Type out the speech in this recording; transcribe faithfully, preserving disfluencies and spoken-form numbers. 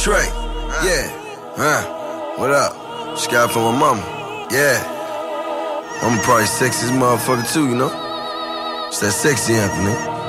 Trey, yeah, huh, what up? Just got from my mama, yeah. I'm probably sexiest motherfucker too, you know? It's that sexy anthem, nigga.